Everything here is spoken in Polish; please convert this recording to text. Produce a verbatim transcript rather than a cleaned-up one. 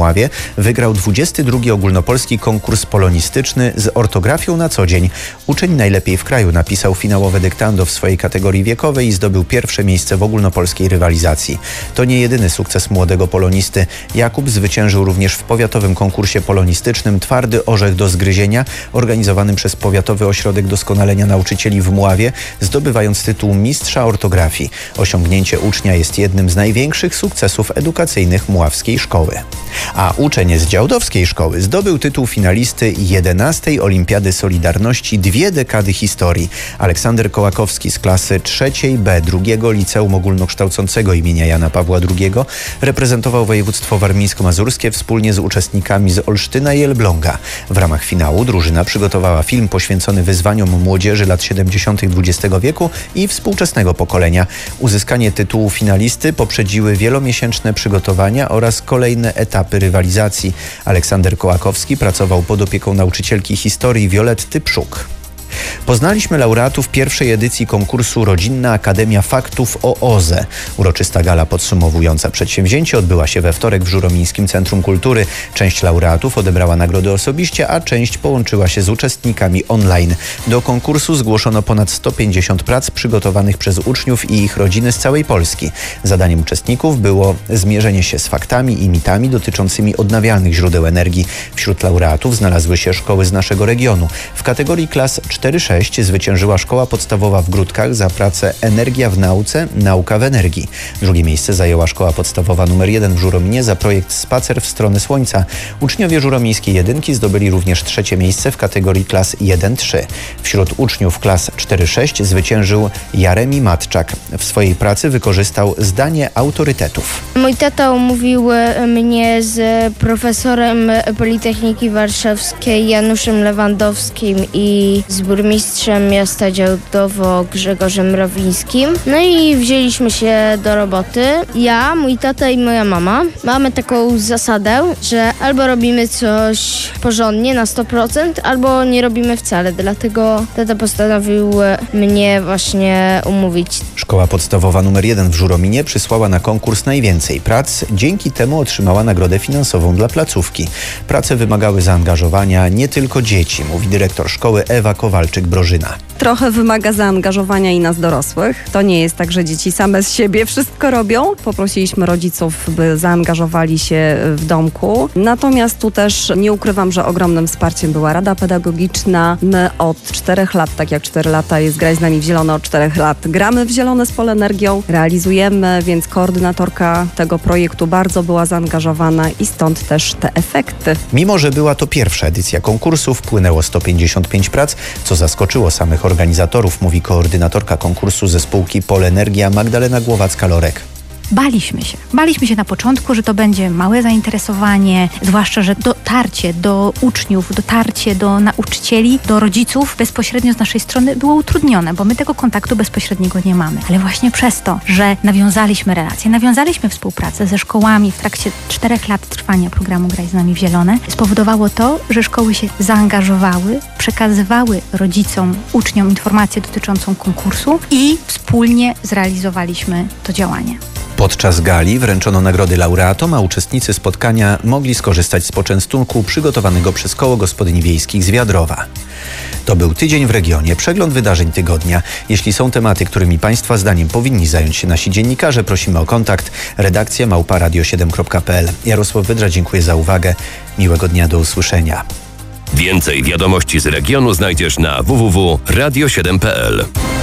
Mławie wygrał dwudziesty drugi ogólnopolski konkurs polonistyczny z ortografią na co dzień. Uczeń najlepiej w kraju napisał finałowe dyktando w swojej kategorii wiekowej i zdobył pierwsze miejsce w ogólnopolskiej rywalizacji. To nie jedyny sukces młodego polonisty. Jakub zwyciężył również w powiatowym konkursie polonistycznym Twardy orzech do zgryzienia, organizowanym przez Powiatowy Ośrodek Doskonalenia Nauczycieli w Mławie, zdobywając tytuł mistrza ortografii. Osiągnięcie ucznia jest jednym z największych sukcesów edukacyjnych mławskiej szkoły. A uczeń z Działdowskiej Szkoły zdobył tytuł finalisty jedenastej Olimpiady Solidarności Dwie dekady historii. Aleksander Kołakowski z klasy trzeciej B drugiego Liceum Ogólnokształcącego imienia Jana Pawła drugiego reprezentował województwo warmińsko-mazurskie wspólnie z uczestnikami z Olsztyna i Elbląga. W ramach finału drużyna przygotowała film poświęcony wyzwaniom młodzieży lat siedemdziesiątych dwudziestego wieku i współczesnego pokolenia. Uzyskanie tytułu finalisty poprzedziły wielomiesięczne przygotowania oraz kolejne etapy rywalizacji. Aleksander Kołakowski pracował pod opieką nauczycielki historii Violetty Pszuk. Poznaliśmy laureatów pierwszej edycji konkursu Rodzinna Akademia Faktów o O Z E. Uroczysta gala podsumowująca przedsięwzięcie odbyła się we wtorek w Żuromińskim Centrum Kultury. Część laureatów odebrała nagrody osobiście, a część połączyła się z uczestnikami online. Do konkursu zgłoszono ponad sto pięćdziesiąt prac przygotowanych przez uczniów i ich rodziny z całej Polski. Zadaniem uczestników było zmierzenie się z faktami i mitami dotyczącymi odnawialnych źródeł energii. Wśród laureatów znalazły się szkoły z naszego regionu. W kategorii klas cztery sześć zwyciężyła Szkoła Podstawowa w Gródkach za pracę Energia w nauce, nauka w energii. Drugie miejsce zajęła Szkoła Podstawowa nr jeden w Żurominie za projekt Spacer w stronę Słońca. Uczniowie żuromińskiej jedynki zdobyli również trzecie miejsce w kategorii klas jeden trzy. Wśród uczniów klas cztery sześć zwyciężył Jaremi Matczak. W swojej pracy wykorzystał zdanie autorytetów. Mój tata umówił mnie z profesorem Politechniki Warszawskiej Januszem Lewandowskim i z burmistrzem miasta Działdowo Grzegorzem Mrowińskim. No i wzięliśmy się do roboty. Ja, mój tata i moja mama mamy taką zasadę, że albo robimy coś porządnie na sto procent, albo nie robimy wcale. Dlatego tata postanowił mnie właśnie umówić. Szkoła Podstawowa nr jeden w Żurominie przysłała na konkurs najwięcej prac. Dzięki temu otrzymała nagrodę finansową dla placówki. Prace wymagały zaangażowania nie tylko dzieci, mówi dyrektor szkoły Ewa Kowalczyk-Brożyna. Trochę wymaga zaangażowania i nas dorosłych. To nie jest tak, że dzieci same z siebie wszystko robią. Poprosiliśmy rodziców, by zaangażowali się w domku. Natomiast tu też nie ukrywam, że ogromnym wsparciem była Rada Pedagogiczna. My od czterech lat, tak jak cztery lata jest Graj z nami w zielone, od czterech lat gramy w Zielone z Polenergią, realizujemy, więc koordynatorka tego projektu bardzo była zaangażowana i stąd też te efekty. Mimo że była to pierwsza edycja konkursu, wpłynęło sto pięćdziesiąt pięć prac, co zaskoczyło samych organizatorów, mówi koordynatorka konkursu ze spółki Polenergia Magdalena Głowacka-Lorek. Baliśmy się. Baliśmy się na początku, że to będzie małe zainteresowanie, zwłaszcza, że dotarcie do uczniów, dotarcie do nauczycieli, do rodziców bezpośrednio z naszej strony było utrudnione, bo my tego kontaktu bezpośredniego nie mamy. Ale właśnie przez to, że nawiązaliśmy relacje, nawiązaliśmy współpracę ze szkołami w trakcie czterech lat trwania programu Graj z nami w zielone, spowodowało to, że szkoły się zaangażowały, przekazywały rodzicom, uczniom informację dotyczącą konkursu i wspólnie zrealizowaliśmy to działanie. Podczas gali wręczono nagrody laureatom, a uczestnicy spotkania mogli skorzystać z poczęstunku przygotowanego przez Koło Gospodyń Wiejskich z Wiadrowa. To był Tydzień w Regionie, przegląd wydarzeń tygodnia. Jeśli są tematy, którymi Państwa zdaniem powinni zająć się nasi dziennikarze, prosimy o kontakt. Redakcja małpa radio siedem kropka p l. Jarosław Wydra, dziękuję za uwagę. Miłego dnia, do usłyszenia. Więcej wiadomości z regionu znajdziesz na w w w kropka radio siedem kropka p l.